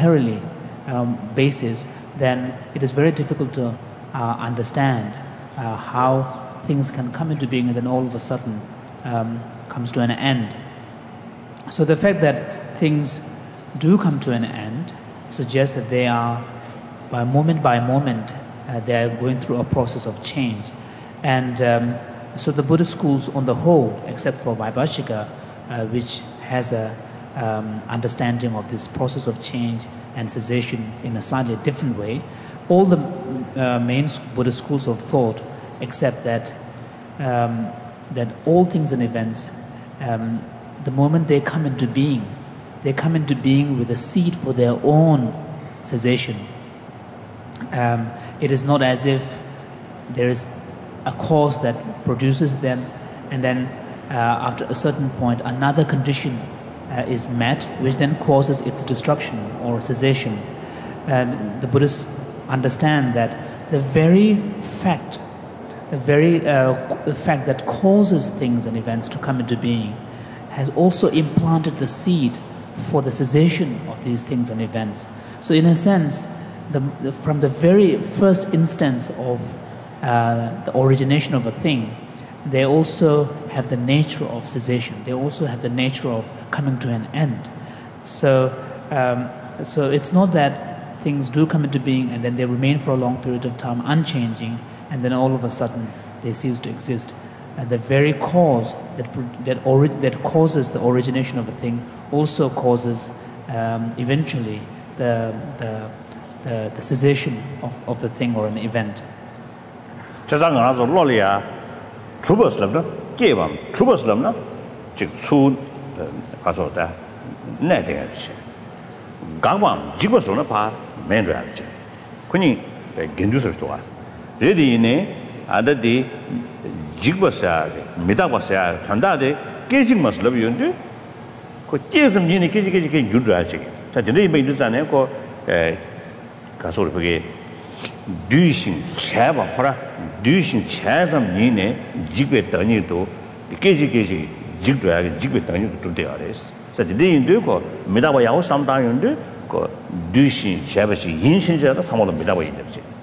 momentarily basis, then it is very difficult to understand how things can come into being and then all of a sudden comes to an end. So the fact that things do come to an end suggests that they are, by moment, they are going through a process of change. And so the Buddhist schools on the whole, except for Vaibhashika, which has a understanding of this process of change and cessation in a slightly different way, all the main Buddhist schools of thought accept that that all things and events, the moment they come into being with a seed for their own cessation. It is not as if there is a cause that produces them, and then after a certain point another condition is met, which then causes its destruction or cessation. And the Buddhists understand that the very fact that causes things and events to come into being has also implanted the seed for the cessation of these things and events. So in a sense, from the very first instance of the origination of a thing, they also have the nature of cessation. They also have the nature of coming to an end. So it's not that things do come into being and then they remain for a long period of time unchanging, and then all of a sudden they cease to exist. And the very cause that causes the origination of a thing also causes eventually the cessation of the thing or an event. Truboslam, Gavam, Truboslam, Chitsu, Azota, Nedge, Gawam, Jiboslopa, Mendraj, Kuni, Gendusers to her. Ready in other day, Jigbasa, Midawasa, Tandade, Gazing must love you and do. Could tears some unique good dressing. Such a day may do an echo, Casor. Duishin Chava Hora, Duishin Chasam Nine, Jigwet Danito, the Kaji Jigwag, Jigwet Danito to the artist. Such a day in Duco, Midaway, sometime in Duco, Duishin Chavashi, Yinshin, some of the Midaway.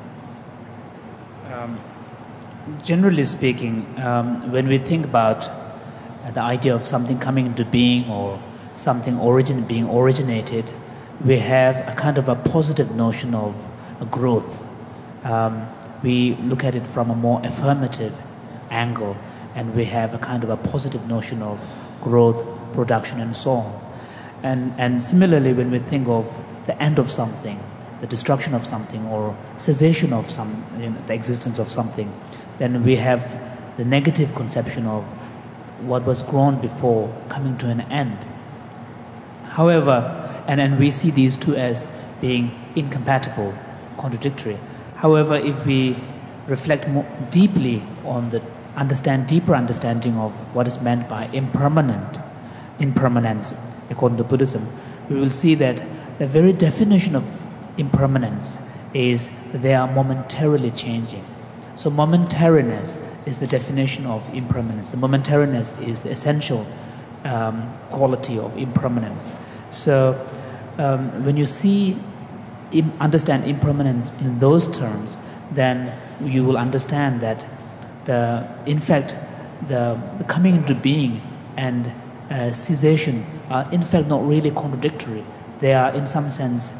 Generally speaking, when we think about the idea of something coming into being or something being originated, we have a kind of a positive notion of growth. We look at it from a more affirmative angle, and we have a kind of a positive notion of growth, production, and so on. And similarly, when we think of the end of something, the destruction of something, or cessation of the existence of something, then we have the negative conception of what was grown before coming to an end. However, and we see these two as being incompatible, contradictory. However, if we reflect more deeply on deeper understanding of what is meant by impermanence, according to Buddhism, we will see that the very definition of impermanence is that they are momentarily changing. So momentariness is the definition of impermanence. The momentariness is the essential quality of impermanence. So when you understand impermanence in those terms, then you will understand that the coming into being and cessation are in fact not really contradictory. They are in some sense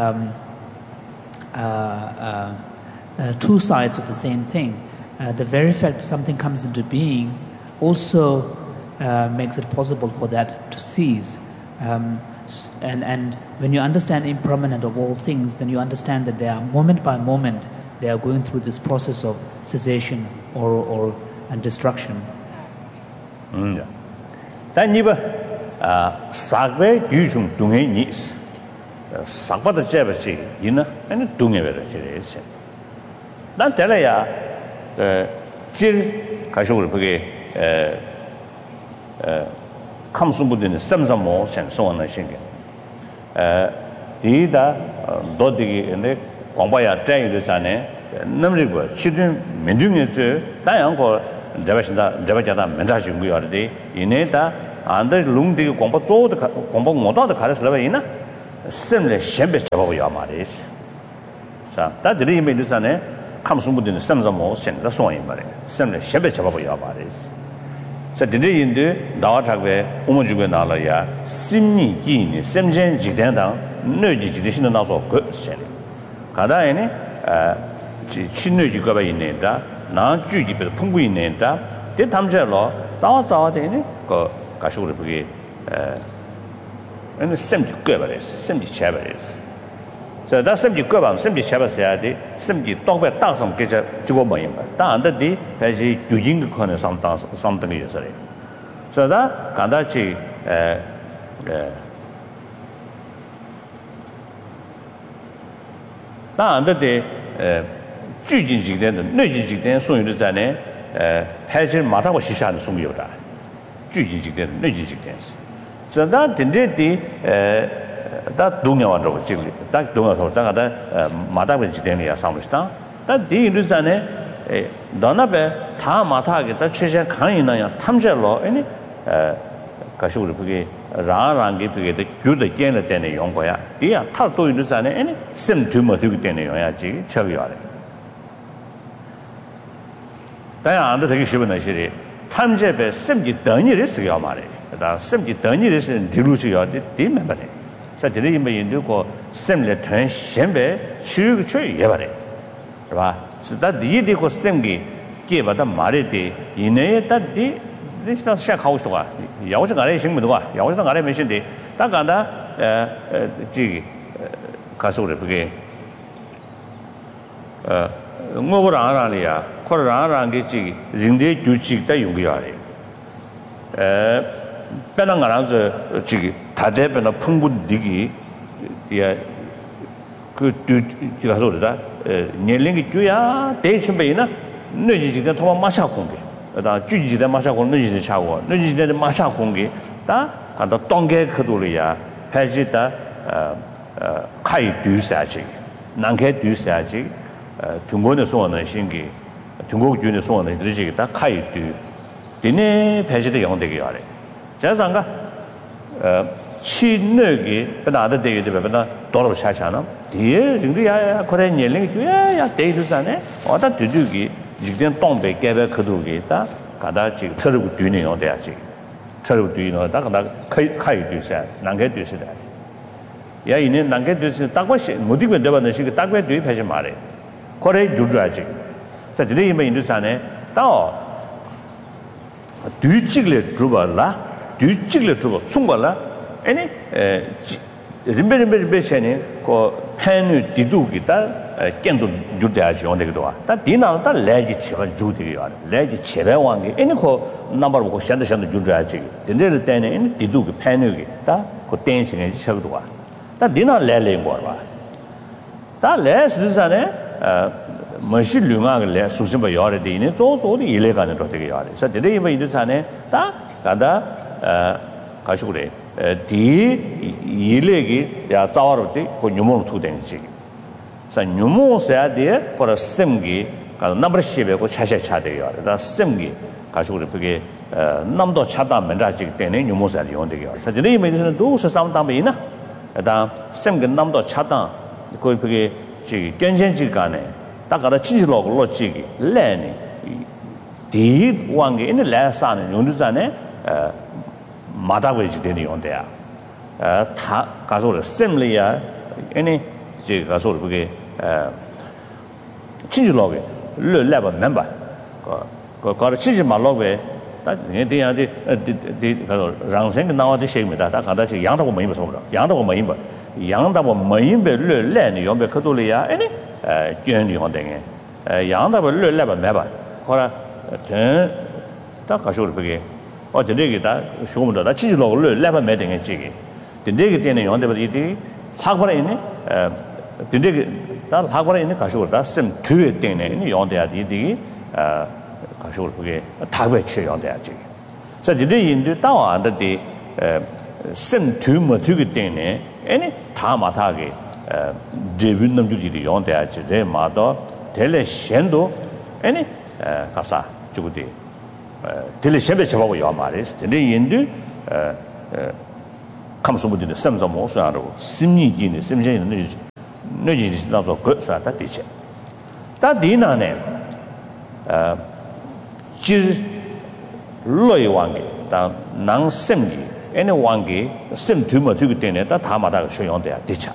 two sides of the same thing. The very fact something comes into being also makes it possible for that to cease. And when you understand impermanent of all things, then you understand that they are moment by moment, they are going through this process of cessation or destruction. Taniba Sagwe Dujum Dunge Nis Sagbata Jabachi, Yina, and Dunge Veras. Dan Telaya Jir Kashur comes within some more and so on. I think Dida Dodi and the Kwambaya Tay the Sane, Namriba, children, Mendung, Dianko, Devajada, Mendashim, Ineta, and the Lungdi Composo, the Compo Moto, the Caras Lavina, semle shembe chabago yamaris sa ta diri me dusane kamsumutin semzamo sen da soyin bare semle shembe chabago yamaris sa diri yinde dawa chakbe umujuge nalaya simni gini semjen jigden dang nöji jidishin na so go sen kada ene 친노지 거가 있는다 나 주기 별 풍부 있는다 대 담절로 자와 되네 그 가시고를 보기 에 셈지 거버레스 셈지 차버레스 자다 셈지 거밤 셈지 차버스야 돼 셈지 똑배 땅성 게자 주고 뭐인 거 다안데디 다시 주진 거 상당히 있어요 자다 간다치 다안데디聚进几天的内进几天送有的在呢拍成马达过西下的送有的聚进几天内进几天是这那等着的他东亚完之后这里他东亚说他的马达过几天里要上不上但第一的在呢到那边他马达给他确实看一那样他们这老呢可是我不给让给不给的觉得见了点的用过呀第二他都有的在呢sem tu么这个点的用呀这个超越了当然，这个学问呢是他们这边甚至等你的是要嘛的，那甚至等你的是地路是要的，对明白的。在这里面研究过，甚至团先辈去也不的，是吧？是他第一的个甚给给把他买的的，因为他的你是先考试的，要是俺来行不的话，要是俺来没行的，他讲的这个告诉我的不给我不让你呀。或者让给这个人的就这个用个样的，本来俺是这个他这边的澎湖地区也，个就他说的年龄的就呀，对起没呢，那几天他们马上空的，当具体的马上空，那几天查过，那几天的马上空的，但看到当街可多了呀，还是的可以对下去，难开对下去，通过的说呢，先给。중국军的说呢，这些他可以对，今年拍摄的用这个样的，加上个去那个不拿的这个这边不拿多了下下呢，第二人家呀，可能年龄就呀对就是啥呢？我他对这个一点东北改变可多个，他看他这个车路对呢用的呀这个，车路对呢，他看他可以对噻，难改对是的，也因为难改对是大概是目的个对吧？那是个大概对拍摄嘛的，可能就这样子。在这里面印度上呢，到对这个主播啦，对这个主播中国啦，哎呢，人别些呢，个判断地图给他监督就这样用这个多啊，但电脑他来就七万就这个样，来就700万个，哎那个那么个现在就这样子，真正的单呢，哎地图给判断给他个电信的差不多啊，但电脑来过吧，他来实际上呢，没是另外个来，属性不要的的呢，做的一类干的做这个要的，所以这里因为印度产呢，他干的搞出来，第一类个要找到的和牛毛土等级，所以牛毛啥的或者生个，搞那么些别个恰的要的，那生个搞出来不给那么多恰当门站这个等于牛毛啥的用这个要，所以这里因为就是都是3当没呢，但生个那么多恰当，可以不给这个关键这个呢。大家的经济老个这个来呢，第一往个那来啥呢？用的啥呢？马达位置的用的呀，他告诉我生理啊，呢这个告诉我不给经济老个来不明白，搞的经济马老个，但人这样的告诉让生个那的些没的，他讲的是养到我没不说不了，养到我没不，养到我没不来呢，用不可多了呀，呢。捐地方等个，养到不热来不买吧，后来真，他搞说了不给，我这里给他说不到，他其实老热来不买等个这个，等这个店呢用的不的，他过来呢，等这个他过来呢搞说了，他生推店呢用的呀的，搞说了不给，他会去用的呀这个，所以这里印度到岸的生推没推个店呢，呢他嘛他给。这边那么就是用的啊，这嘛到这类限度，哎呢，干啥这个的，这类先别吃饱我要嘛的，这类印度， 감소부들의 셈서 모수하고 심리기는 심지는 너지 나서 그사다 되지 다 디나네 지 로이 왕게 다 낭sem기 애네 왕게 셈 두면 되기 때문에 다 다마다 쇼용돼야 되자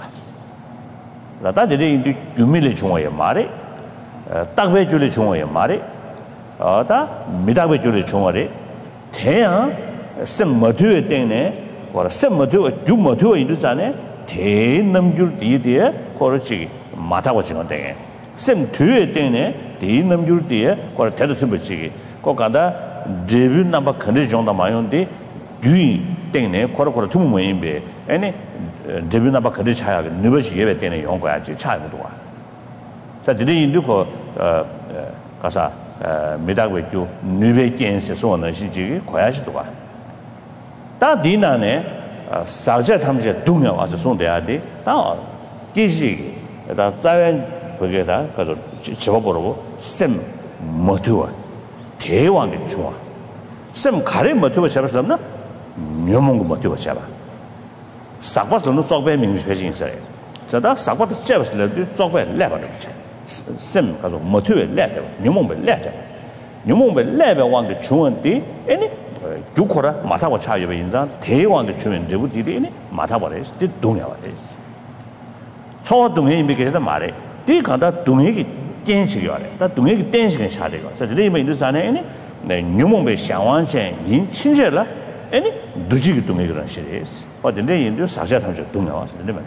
다들이 유밀의 중앙에 말에 딱배줄의 중앙에 말에 다 미다배줄의 중앙에 태양 셈 머드에 때문에 or some material, you material in the Zane, Tainum Jurdia, Corrici, Matawaching. Some two a day, Tainum Jurdia, or Telesimbachigi, Kokada, David number condition on the Mayondi, Gui, Tene, Coracor to Moimbe, any David number condition, never she ever ten a young child. So today in Duco Casa, Midaway to Nuve Gens, so on, she Quayashtua. 다 디나네 사제 탐제 동요 와서 손대야돼 다 기시 다 자연 거기에다 가서 집어보라고 셈 모티와 대왕의 중화 셈 가래 모티와 잡았었나 묘몽고 모티와 잡아 사과스는 쪽배 민주 회진 있어요 저다 사과도 잡았을 때 쪽배 레버를 셈 가서 모티와 레버 묘몽배 레버 묘몽배 레버 왕의 중원디 아니 주코라 마타고 차이베 인상 대왕의 주면 저부들이 마타버레스 디 동야버레스 초 동해 미게다 말에 디 간다 동해기 땡식이 와래 다 동해기 땡식은 샤대가 그래서 리메 인도산에 네 뉴몽베 샹완센 인 친절라 아니 두지기 동해기란 시리스 어딘데 인도 사자 탐적 동야와서 되면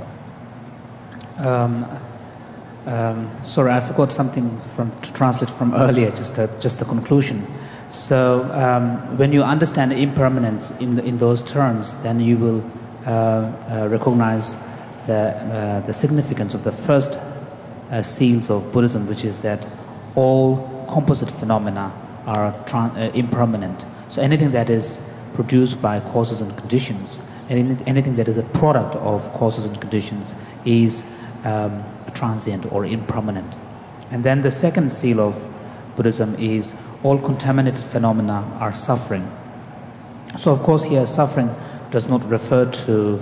sorry, I forgot something to translate from earlier, just the conclusion. So when you understand impermanence in those terms, then you will recognize the significance of the first seals of Buddhism, which is that all composite phenomena are impermanent. So anything that is produced by causes and conditions, and anything that is a product of causes and conditions is transient or impermanent. And then the second seal of Buddhism is all contaminated phenomena are suffering. So of course here suffering does not refer to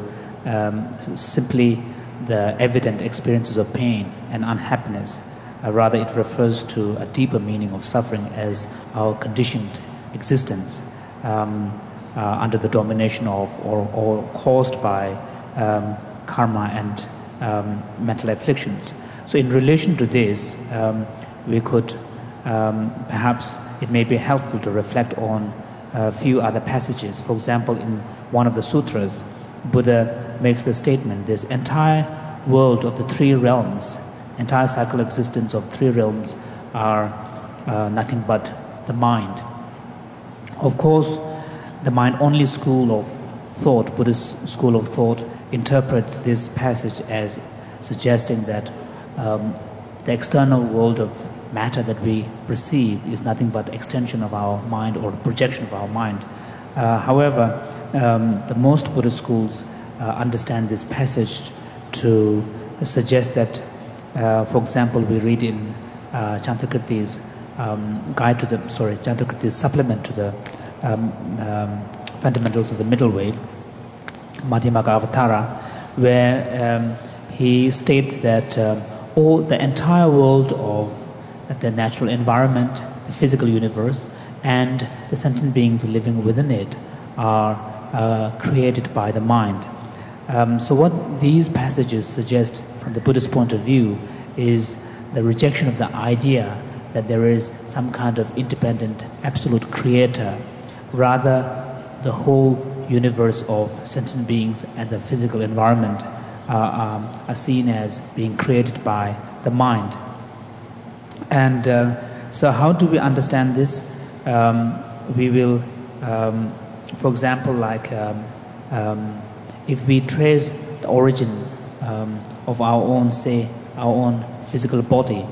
simply the evident experiences of pain and unhappiness. Rather it refers to a deeper meaning of suffering as our conditioned existence under the domination of or caused by karma and mental afflictions. So in relation to this, we could perhaps it may be helpful to reflect on a few other passages. For example, in one of the sutras, Buddha makes the statement, this entire world of the three realms, entire cycle existence of three realms are nothing but the mind. Of course, the mind-only school of thought, Buddhist school of thought, interprets this passage as suggesting that the external world of matter that we perceive is nothing but extension of our mind or projection of our mind. However, the most Buddhist schools understand this passage to suggest that, for example, we read in Chantakritti's Chantakritti's supplement to the Fundamentals of the Middle Way, Madhyamaka Avatara, where he states that the entire world of the natural environment, the physical universe, and the sentient beings living within it are created by the mind. So what these passages suggest from the Buddhist point of view is the rejection of the idea that there is some kind of independent, absolute creator. Rather, the whole universe of sentient beings and the physical environment are seen as being created by the mind. And so how do we understand this? We will, for example, like if we trace the origin of our own, say, our own physical body,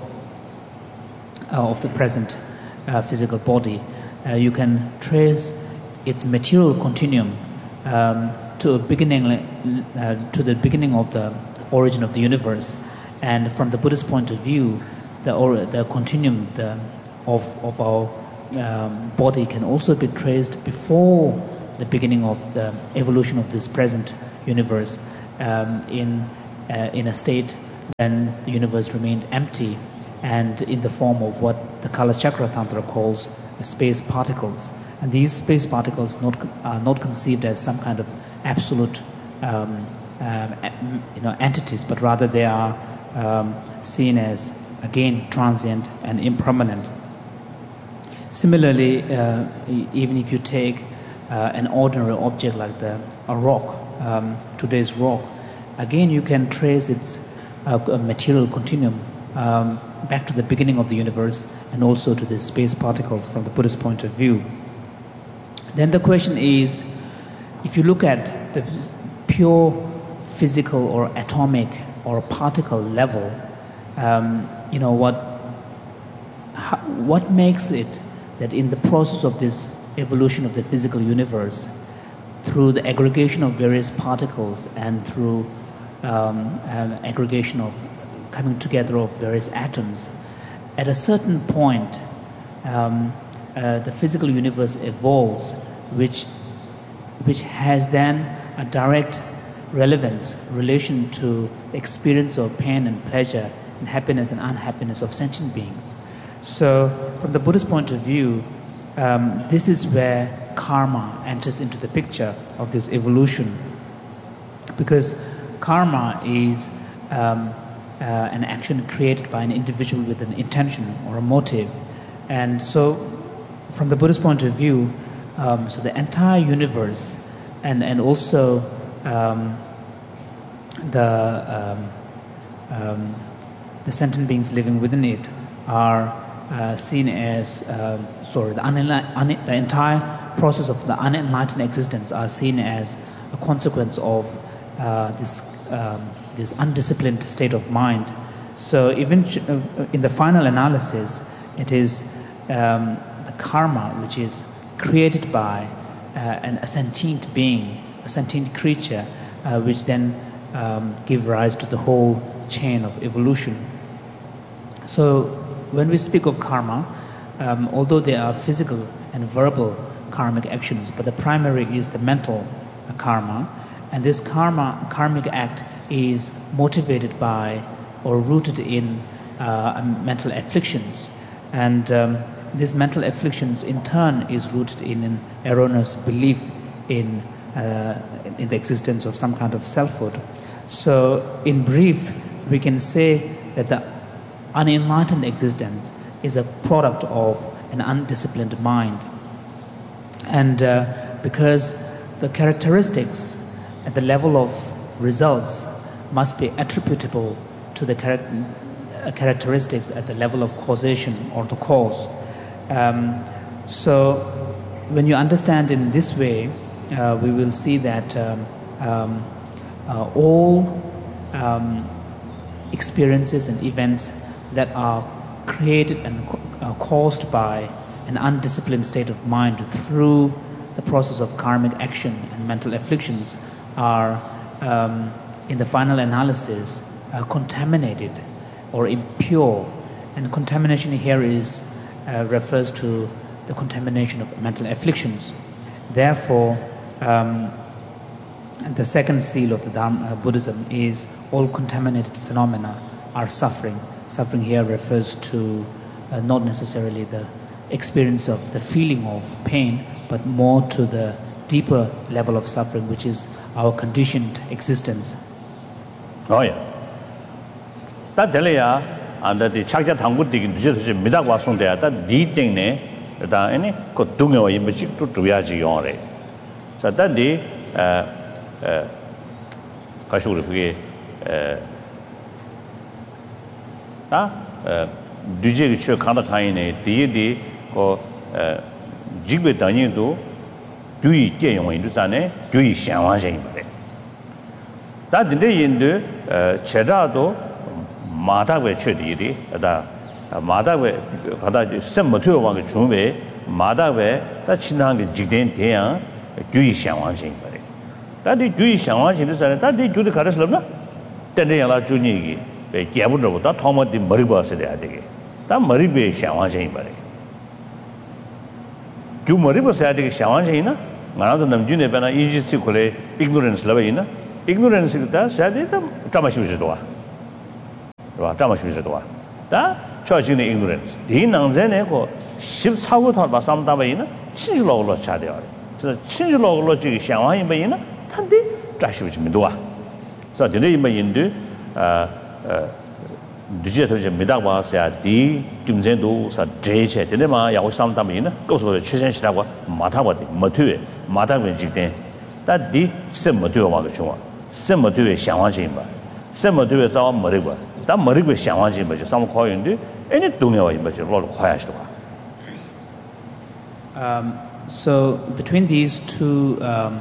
of the present physical body, you can trace its material continuum to the beginning of the origin of the universe. And from the Buddhist point of view, the continuum of our body can also be traced before the beginning of the evolution of this present universe in a state when the universe remained empty and in the form of what the Kala Chakra Tantra calls space particles. And these space particles are not conceived as some kind of absolute entities, but rather they are seen as, again, transient and impermanent. Similarly, even if you take an ordinary object like a rock, today's rock, again you can trace its material continuum back to the beginning of the universe and also to the space particles from the Buddhist point of view. Then the question is, if you look at the pure physical or atomic or particle level, what makes it that in the process of this evolution of the physical universe, through the aggregation of various particles and through aggregation of coming together of various atoms, at a certain point the physical universe evolves, which has then a direct relation to the experience of pain and pleasure and happiness and unhappiness of sentient beings. So from the Buddhist point of view, this is where karma enters into the picture of this evolution, because karma is an action created by an individual with an intention or a motive. And so from the Buddhist point of view, so the entire universe and also the sentient beings living within it are seen as the entire process of the unenlightened existence are seen as a consequence of this undisciplined state of mind. So even in the final analysis, it is the karma which is created by a sentient being, a sentient creature, which then give rise to the whole chain of evolution. So when we speak of karma, although there are physical and verbal karmic actions, but the primary is the mental karma, and this karmic act is motivated by or rooted in mental afflictions, and these mental afflictions in turn is rooted in an erroneous belief in the existence of some kind of selfhood. So in brief, we can say that the unenlightened existence is a product of an undisciplined mind. And because the characteristics at the level of results must be attributable to the characteristics at the level of causation or the cause. So when you understand in this way, we will see that all experiences and events that are created and caused by an undisciplined state of mind through the process of karmic action and mental afflictions are, in the final analysis, contaminated or impure. And contamination here refers to the contamination of mental afflictions. Therefore, the second seal of the Buddhism is all contaminated phenomena are suffering. Suffering here refers to not necessarily the experience of the feeling of pain, but more to the deeper level of suffering, which is our conditioned existence. Oh yeah. That delaya and the chakya thangu digin just midak wasung de that di thing ne da any ko dunga wa yimchi to tuya ji yore. So that the kashur pge duje che khanda khai ne di ko jigbe danyin do dui tie yong yin du sa ne dui xian wang yin de da de yin de cheda do ma da we che di de da ma da we ga da sem mo tyo wang ge chun we ma da we da chin hang ge jig den de yang dui xian wang yin de da de dui xian wang yin de sa ne da de ju de ga de slam na de de yang la ju ni ge be jia bu de da thong mo de mari ba se de a de ge da mari be xian wang yin ba de ju mari ba se de xian wang yin na ngana to nam ju ne ba na ignorance la ba yin na ignorance 다 사디다 담아시지도와 봐 담아시지도와 다 처진의 ignorance 디낭전에고 14부터 바삼다바이나 친줄로로 차대요 그래서 친줄로로 지기 상황이 뭐이나 탄디 자시지미도와 그래서 되네 이마인데 디지털 미다바스야 디 김전도 사 제체 되네마 야고 삼다바이나 거기서 최선시라고 마타바디 마트에 마타면 직대 다디 셈모트에 와가 좋아 셈모트에 상황이 봐 셈모트에 자와 머리고 다 머리고 상황이 뭐죠 삼 코인데 애니 동네와 뭐죠 로로 kho야시도 So between these two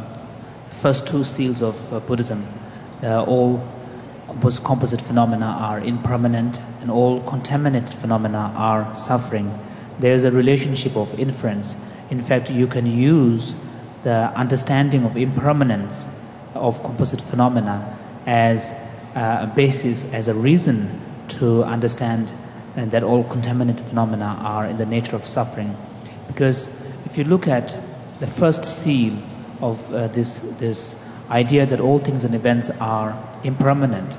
first two seals of Buddhism, all composite phenomena are impermanent and all contaminated phenomena are suffering. There is a relationship of inference. In fact, you can use the understanding of impermanence of composite phenomena as a basis, as a reason to understand that all contaminated phenomena are in the nature of suffering. Because if you look at the first seal of this idea that all things and events are impermanent,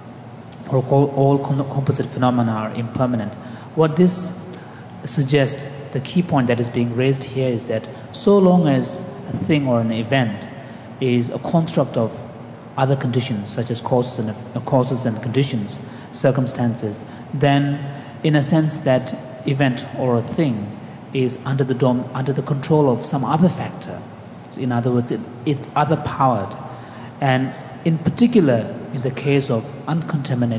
or all composite phenomena are impermanent, what this suggests, the key point that is being raised here is that so long as a thing or an event is a construct of other conditions, such as causes and conditions, circumstances, then in a sense that event or a thing is under the control of some other factor. In other words, it's other powered, and in particular, in the case of in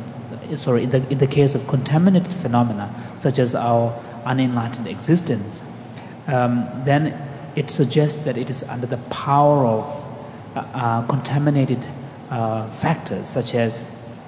the case of contaminated phenomena, such as our unenlightened existence, then it suggests that it is under the power of contaminated factors, such as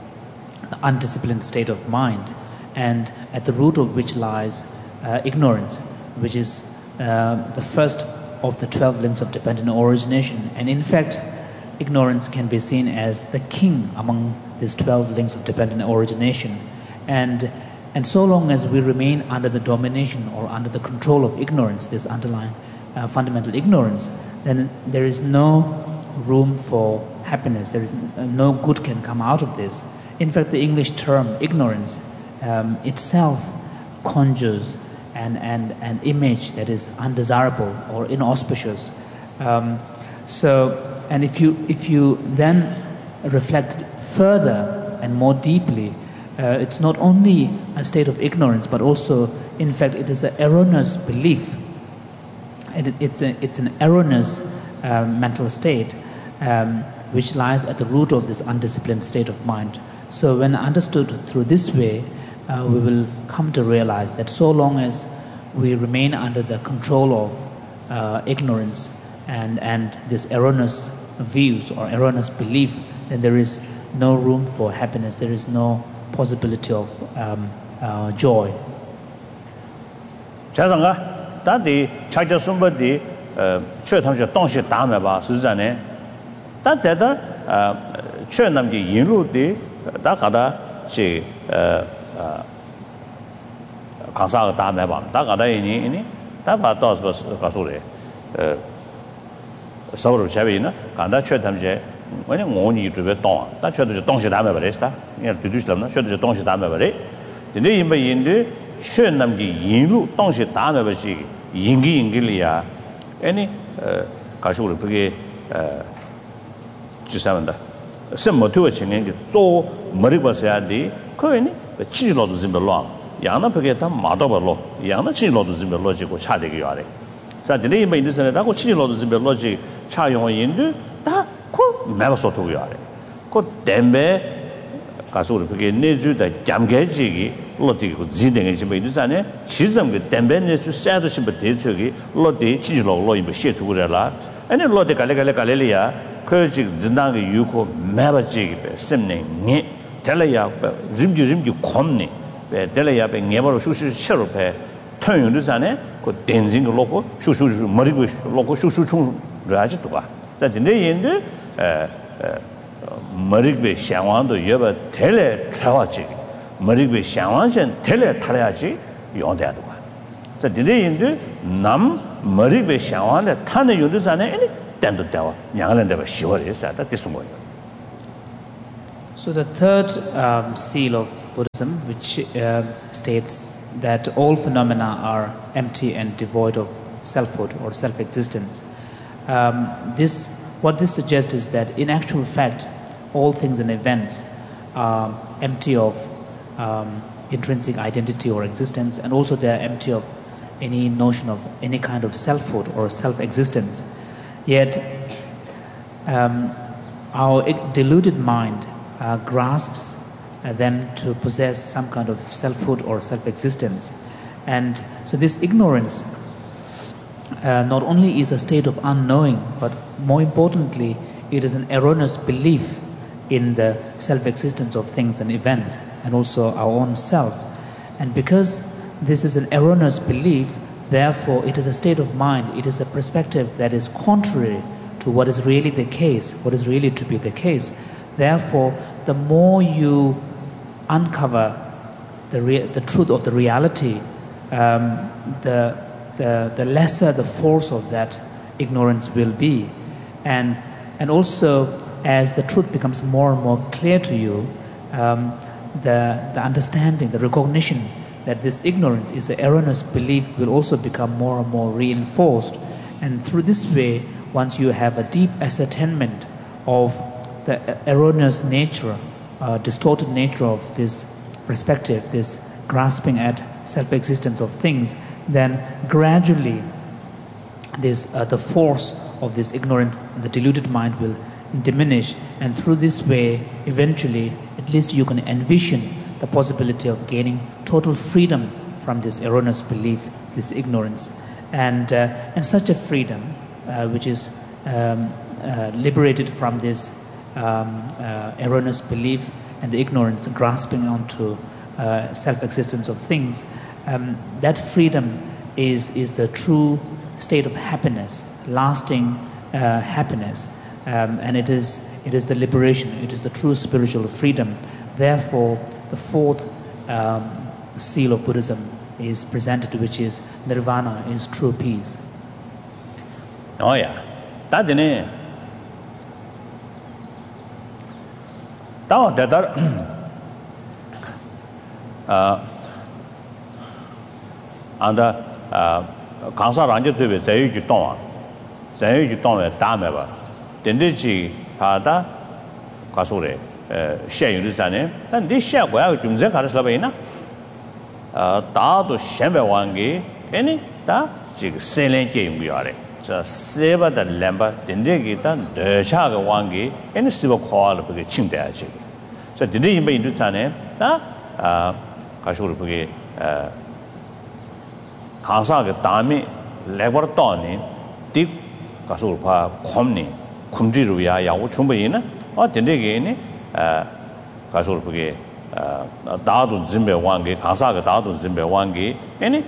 the undisciplined state of mind, and at the root of which lies ignorance, which is the first of the 12 links of dependent origination. And in fact, ignorance can be seen as the king among these 12 links of dependent origination. And so long as we remain under the domination or under the control of ignorance, this underlying fundamental ignorance, then there is no room for happiness. There is no good can come out of this. In fact, the English term ignorance itself conjures an image that is undesirable or inauspicious. And if you then reflect further and more deeply, it's not only a state of ignorance, but also, in fact, it is an erroneous belief. And it's an erroneous mental state which lies at the root of this undisciplined state of mind. So when understood through this way, we will come to realize that so long as we remain under the control of ignorance and this erroneous views or erroneous belief, then there is no room for happiness, there is no possibility of joy. 자상가 다디 차저 숨버디 최탐시 동시 다음에 봐 수자네 다대다 최남기 인루디 다가다 시 강사가 다음에 봐 다가다 이니 다바 도스 가소래 서로 잡이나 간다 최탐제 왜냐 원이 주베 동 다 최도 동시 다음에 버렸다 이 두두실나 최도 동시 다음에 버려 근데 이마 인데 최남기 인루 동시 다음에 버지 인기리야 아니 가시고 그게 지사한다什么都情人做머리 버서야 돼 그거니 치료도 좀 별로 양나 그게 다 마도 별로 양나 치료도 좀 별로 지고 차대기 요래 자 근데 이마 인데서는 하고 치료도 좀 별로 지 차용 인도 다그 매버서도 요래 그 댐베 가서 그게 내주다 잠개지기 로디고 진행이 좀 있잖아요. 지점 그 댐베네스 사도 심 대처기 로디 지로 로이면 셰투그래라. 아니 로디 갈래리아 그지 진당의 유코 매버지기 셈네 텔레야 림지 콤니 텔레야 녜버로 슈슈 셔로페 토용르잖아요. 그 댄징 로고 슈슈 머리고 로고 슈슈충 라지도 봐. 자 근데 얘는 머리배 상황도 여봐 텔레 차와지 머리배 상황선 텔레 타야지 용대도 봐. 자 근데 남 머리배 상황에 타는 요도잖아요. 아니 땡도 되와 양을는데 봐 시월에 싸다 됐은 거예요. So the third seal of Buddhism, which states that all phenomena are empty and devoid of selfhood or self-existence. What this suggests is that in actual fact, all things and events are empty of intrinsic identity or existence, and also they are empty of any notion of any kind of selfhood or self-existence. Yet our deluded mind grasps them to possess some kind of selfhood or self-existence. And so this ignorance not only is a state of unknowing, but more importantly, it is an erroneous belief in the self-existence of things and events, and also our own self. And because this is an erroneous belief, therefore it is a state of mind, it is a perspective that is contrary to what is really the case, what is really to be the case. Therefore, the more you uncover the truth of the reality, the lesser the force of that ignorance will be. And also, as the truth becomes more and more clear to you, the understanding, the recognition that this ignorance is an erroneous belief will also become more and more reinforced. And through this way, once you have a deep ascertainment of the erroneous nature, distorted nature of this perspective, this grasping at self-existence of things, then gradually the force of this ignorant, the deluded mind will diminish, and through this way, eventually, at least you can envision the possibility of gaining total freedom from this erroneous belief, this ignorance, and such a freedom, which is liberated from this erroneous belief and the ignorance, grasping onto self-existence of things. That freedom is the true state of happiness, lasting happiness. And it is the liberation, it is the true spiritual freedom. Therefore, the fourth seal of Buddhism is presented, which is nirvana, is true peace. Oh yeah, that's it. Now that and Kansa Ranja to be say you don't damn ever. Tendency Pada Kasure, share you this name, then this share where you can Karislavina. Da to Shembe Wangi, any da jig sailing game we are. Just save the lamber, Dindegita, the Chaga Wangi, any civil call of the Chindachi. So did he be into Tane? Da Kashur Kansa Dami, Labortoni, Dick Kasurpa, Comni. Kumjiruya Yawuchumbayina, or Dindegini, Kasurpugi, Dadu Zimbe Wangi, Kansaga Dadu Zimbe Wangi, any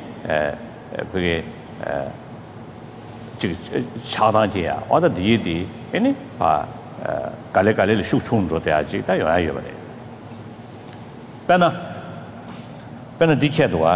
Chadantia, or the deity, any Galekali Shuchundro de Agita, you are over. Benedicadua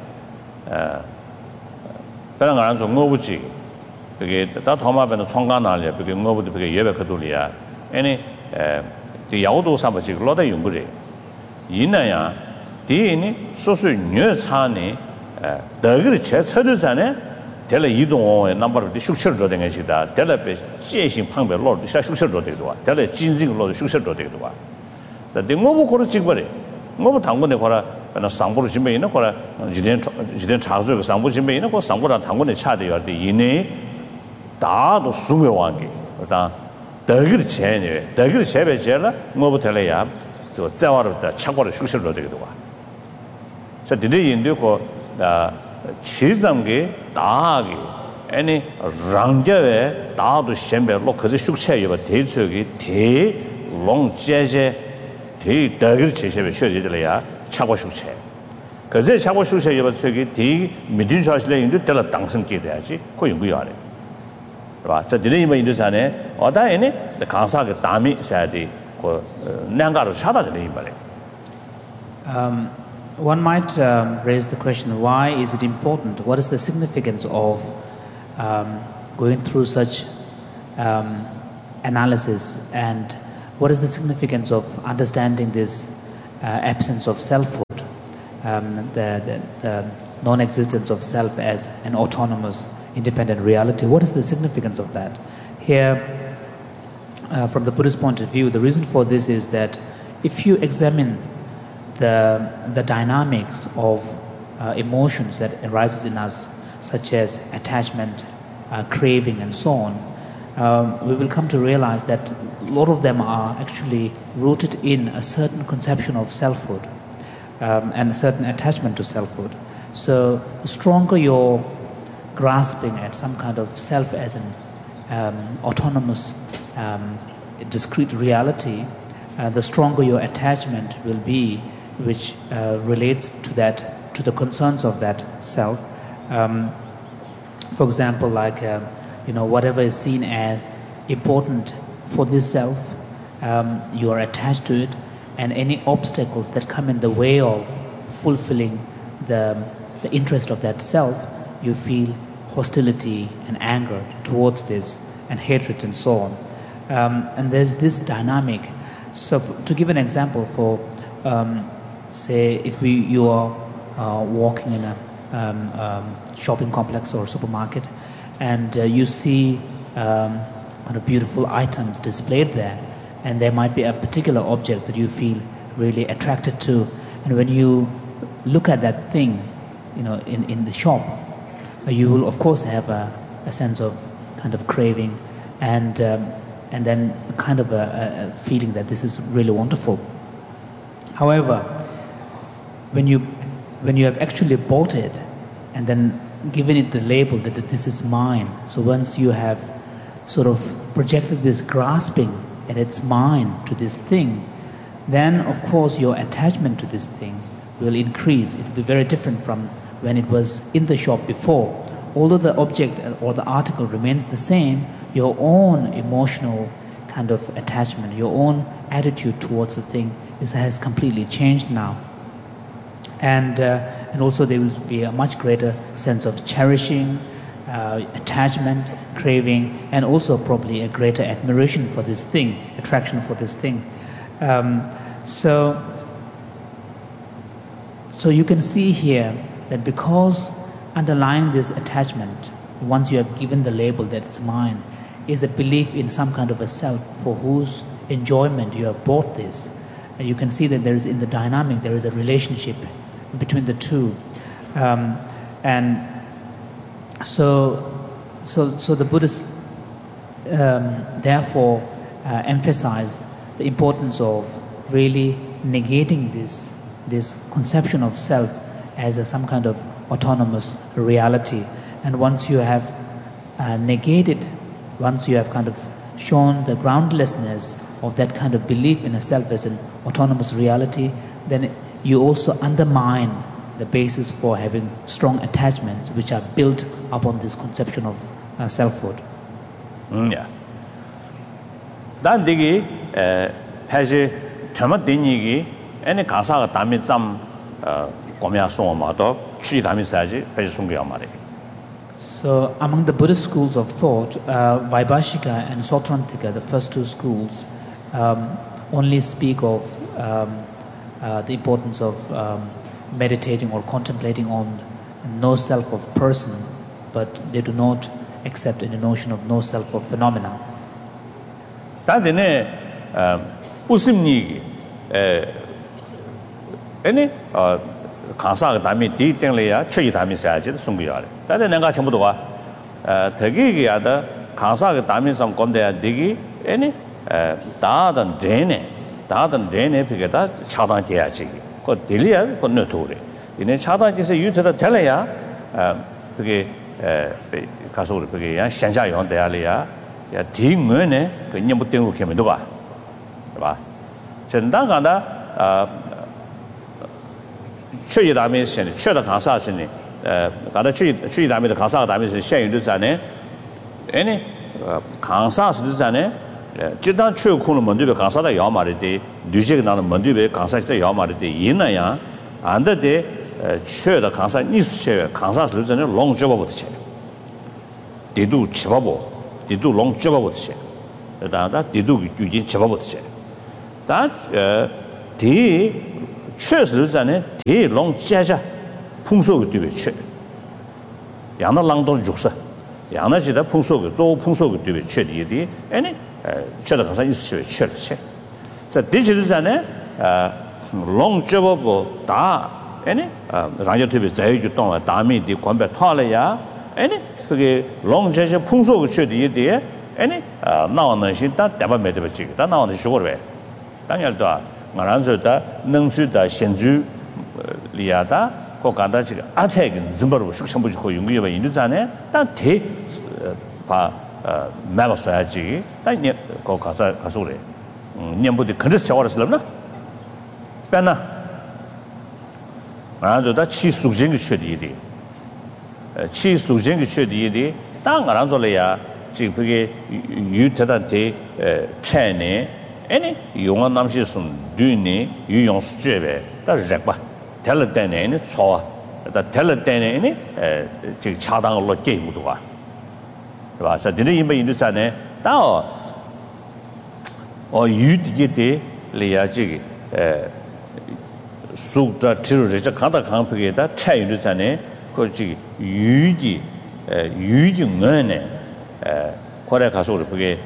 Benanganzo Novuchi. Because that home up in the Tongan, because nobody became Yevakadulia, any the Yaudo Sabachi, Loda Yunguri. Yinaya, Dini, so new Tani, the great church, tell a you don't a number of the Shusher Roding as you that, tell a Chasing Pumper Lord, the Shusher Rodidua, tell a Jinzing Lord, the Shusher Rodidua. So the Nobu Korachibari, Nobu Tangone Kora, and a Sambo Jimena Kora, Jident Chazu, Sambo Jimena, or Sambo Tangone Chadi or the Yine. 다도 수명왕기 그다 더글 체네 더글 체베젤라 뭐부터래야 저 자와르다 차고를 슈셔로 되기도 와. 저 디디 인도고 다 치zam게 다하기 아니 랑제에 다도 셴베로 그저 슈체여바 대초기 대 롱제제 대 더글 체셰베 셔지들이야 차고 슈체 그저 차고 슈체여바 저기 대 미딘샤실에 인도 때라 당선게 돼야지 그 연구야. So the name in this ane, or that any the Kansa Dami said the Nangaro Chada the name. One might raise the question, why is it important? What is the significance of going through such analysis, and what is the significance of understanding this absence of selfhood, the non-existence of self as an autonomous, independent reality? What is the significance of that? Here, from the Buddhist point of view, the reason for this is that if you examine the dynamics of emotions that arises in us, such as attachment, craving, and so on, we will come to realize that a lot of them are actually rooted in a certain conception of selfhood and a certain attachment to selfhood. So the stronger you're grasping at some kind of self as an autonomous, discrete reality, the stronger your attachment will be, which relates to the concerns of that self. For example, like whatever is seen as important for this self, you are attached to it, and any obstacles that come in the way of fulfilling the interest of that self, you feel hostility and anger towards this, and hatred and so on. And there's this dynamic. So to give an example, for say if you are walking in a shopping complex or supermarket, and you see kind of beautiful items displayed there, and there might be a particular object that you feel really attracted to, and when you look at that thing, in the shop, you will of course have a sense of kind of craving, and then kind of a feeling that this is really wonderful. However, when you have actually bought it and then given it the label that this is mine, so once you have sort of projected this grasping and it's mine to this thing, then of course your attachment to this thing will increase. It will be very different from when it was in the shop before. Although the object or the article remains the same, your own emotional kind of attachment, your own attitude towards the thing has completely changed now. And also there will be a much greater sense of cherishing, attachment, craving, and also probably a greater admiration for this thing, attraction for this thing. So you can see here that because underlying this attachment, once you have given the label that it's mine, is a belief in some kind of a self for whose enjoyment you have bought this. And you can see that there is, in the dynamic, there is a relationship between the two. And so the Buddhists therefore emphasize the importance of really negating this conception of self as some kind of autonomous reality. And once you have negated, once you have kind of shown the groundlessness of that kind of belief in a self as an autonomous reality, then you also undermine the basis for having strong attachments which are built upon this conception of selfhood. Yeah. Dan digi phaji thama dinigi ene kasaga dami zam komya soma do chi dami saji phaji sungya mare. So among the Buddhist schools of thought, Vaibhashika and Sautrantika, the first two schools, only speak of the importance of meditating or contemplating on no self of person, but they do not accept any notion of no self of phenomena. Tadine usimni ene kansa dami di tengle ya chi dami saji sungya re. Tade nanga chambu do wa thagi ya da kansa dami sam komde ya digi ene dadan dene pigeta chadan jeyaji ko diliya ko notore ine chadan jise yutada telaya pige 가서 그게 야 현자 용대야리야 야 딩은에 그 nhiệm 땡고 개면 도가 봐 전당가다 최이 다음에 신 최다 강사신이 가다 최이 다음에 강사가 다음에 현유도 전에 아니 강사스도 전에 지단 최고는 먼저 강사다 야 말이지 뉴제가 나는 먼저 강사시다 야 말이지 이나야 안데데 최다 강사 니스 강사스도 전에 롱 접어부터 디두 집어보 디두 롱 접어부터 다다 디두 규진 집어부터 다 디 최스르자네 디 롱자자 풍속의 뒤에 최 양나 랑도 죽사 양나지다 풍속의 조 풍속의 뒤에 최디디 아니 최다 가서 있으셔 최체 자 디지르자네 롱저버 다 아니 라디오 TV 자유주 동안 다음에 디 관배 타려야 아니 그게 롱제제 풍속의 최디디 아니 나오는 신다 대바 매대버지 다 나오는 쇼거래 당연도 말한서다 능수다 현주 리아다 고간다 지금 아택은 좀바로 숙성부지 고 용기가 있는잖아요 다대바 매버서야지 다니 고 가서 그래 년부터 그래서 저거를 빼나 말한서다 치숙진의 최디디 치숙진의 최디디 당 말한서래야 지금 그게 유태단테 차네 아니 용한 남시선 뒤니 유용수 죄배 다 렉바 텔 때네 초 다 텔 때네 지금 차당으로 게임도 와 봐서 드네 임바 인도산에 다 유디게 레야지 수다 트르르자 가다 강벽에다 차이르잖아요 그 유지 유증은에 거래 가서 그게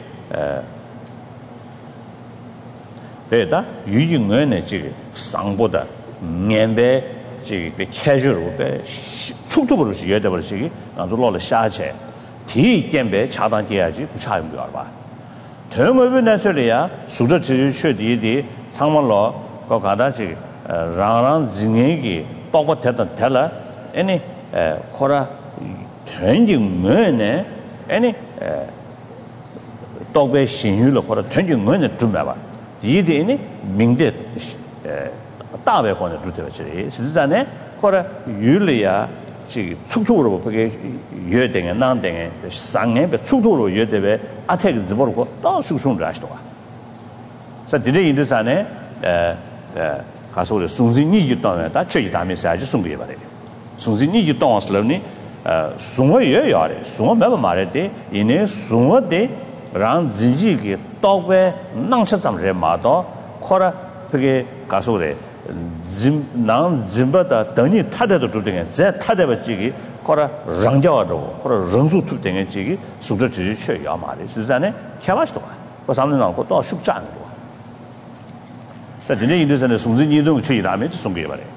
배다 유증은에 지금 상보다 년배 지금 캐주얼로 배 속도로 지어야 버리기 아주 놀라 샤체 뒤 겜배 차단돼야지 부차는 거 봐. 대응업에 내서야 수저 지슈디디 상말로 거 가다지 라랑 진행이 빡빡했던 달라 아니 코라 전증문에 아니 똑배 신유로 코라 전증문에 좀 봐. 이디니 민데大外国的主体是实际上呢或者原来呀这个速度了不给约定的难定的3年的速度了约的呗啊这个怎么了到手上来说啊在这里的上呢还说的送进你就当然他这一大面是就送给吧的送进你就当时了呢送我也要的送我没办法的因为送我的让自己给到外能吃怎么人嘛到或者그게 가서래 난 짐바다等你他的主定在他的这个或者人家的或者人数图定这个素质只是缺要嘛的实际上呢开玩笑的我上面讲过到数站的在今天印度上的素质你都缺一大面就送给吧的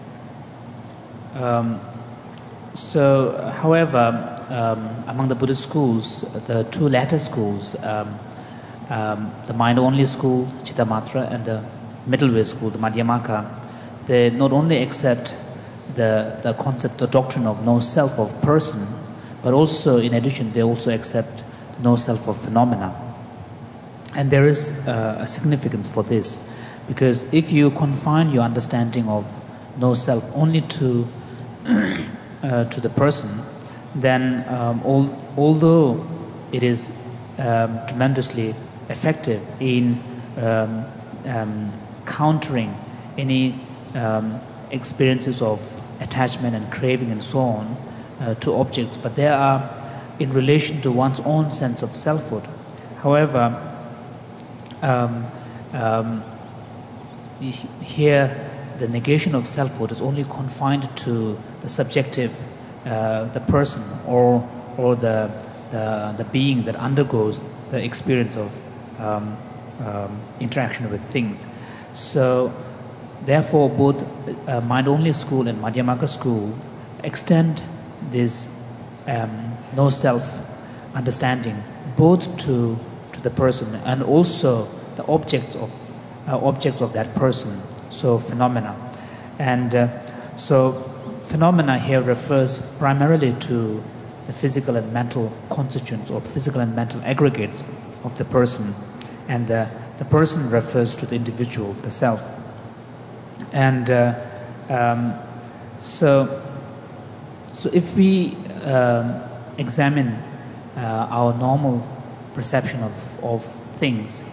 So however among the Buddhist schools the two latter schools the mind-only school, Chittamatra, and the middle way school, the Madhyamaka, they not only accept the concept, the doctrine of no self of person, but also, in addition, they also accept no self of phenomena. And there is a significance for this, because if you confine your understanding of no self only to the person, then although it is tremendously effective in countering any experiences of attachment and craving and so on to objects, but they are in relation to one's own sense of selfhood. However, here the negation of selfhood is only confined to the subjective, the person or the being that undergoes the experience of interaction with things. So therefore both mind-only school and Madhyamaka school extend this no self understanding both to the person and also the objects of that person, so phenomena. And so phenomena here refers primarily to the physical and mental constituents or physical and mental aggregates of the person, and the person refers to the individual, the self. And so if we examine our normal perception of things,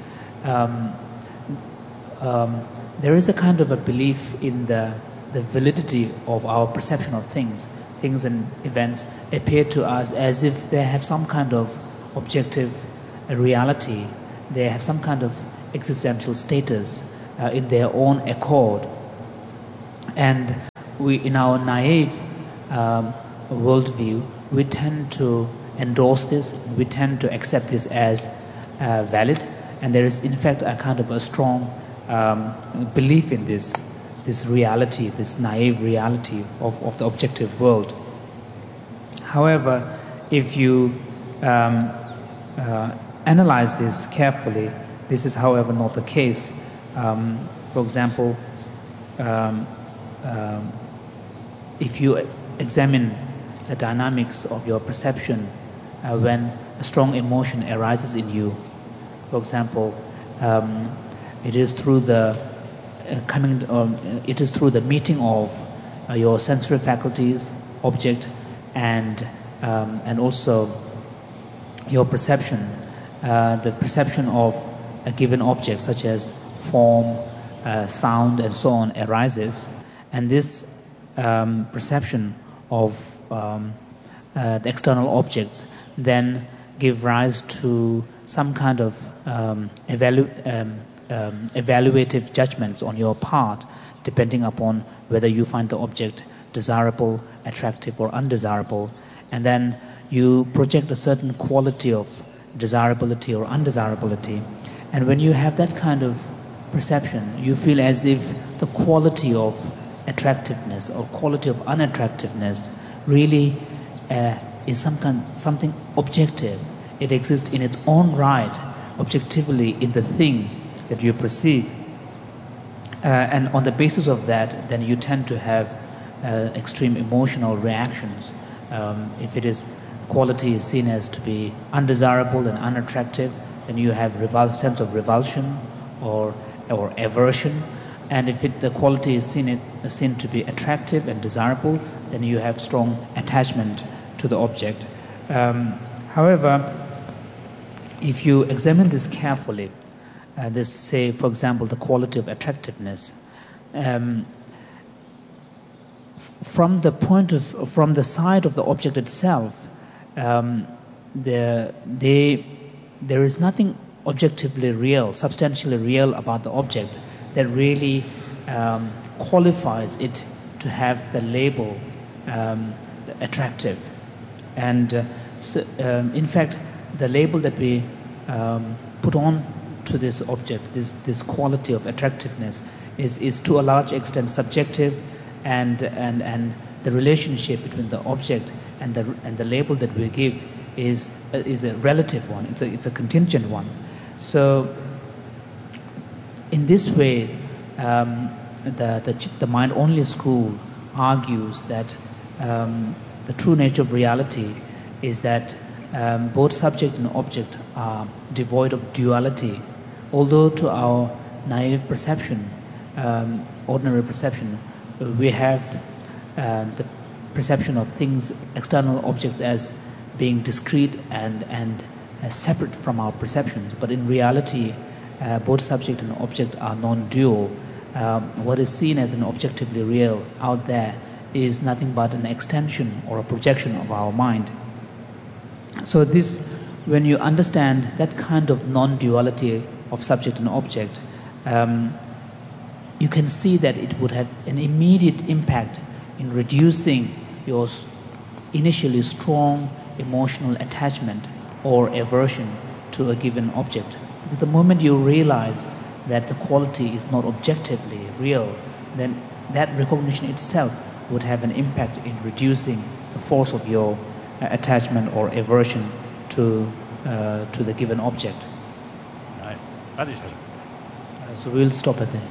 there is a kind of a belief in the validity of our perception of things. Things and events appear to us as if they have some kind of objective reality. They have some kind of existential status in their own accord. And we, in our naive worldview, we tend to endorse this, we tend to accept this as valid, and there is in fact a kind of a strong belief in this reality, this naive reality of the objective world. However, if you analyze this carefully, this is however not the case. For example, if you examine the dynamics of your perception when a strong emotion arises in you, for example, it is through the meeting of your sensory faculties, object, and also your perception, the perception of a given object such as form, sound, and so on arises, and this perception of the external objects then give rise to some kind of evaluative judgments on your part, depending upon whether you find the object desirable, attractive, or undesirable, and then you project a certain quality of desirability or undesirability. And when you have that kind of perception, you feel as if the quality of attractiveness or quality of unattractiveness really is something objective. It exists in its own right, objectively, in the thing that you perceive. And on the basis of that, then you tend to have extreme emotional reactions. If quality is seen as to be undesirable and unattractive, then you have sense of revulsion or aversion. And if the quality is seen to be attractive and desirable, then you have strong attachment to the object. However, if you examine this carefully, this, say, for example, the quality of attractiveness, from the side of the object itself, there is nothing objectively real, substantially real about the object that really qualifies it to have the label attractive. And in fact, the label that we put on to this object, this quality of attractiveness, is to a large extent subjective, and the relationship between the object and the label that we give is a relative one. It's a contingent one. So in this way, the mind-only school argues that the true nature of reality is that both subject and object are devoid of duality, although to our naive perception, ordinary perception, we have the perception of things, external objects, as being discrete and separate from our perceptions. But in reality, both subject and object are non-dual. What is seen as an objectively real out there is nothing but an extension or a projection of our mind. So this, when you understand that kind of non-duality of subject and object, you can see that it would have an immediate impact in reducing your initially strong emotional attachment or aversion to a given object. Because the moment you realize that the quality is not objectively real, then that recognition itself would have an impact in reducing the force of your attachment or aversion to the given object. So we'll stop at there.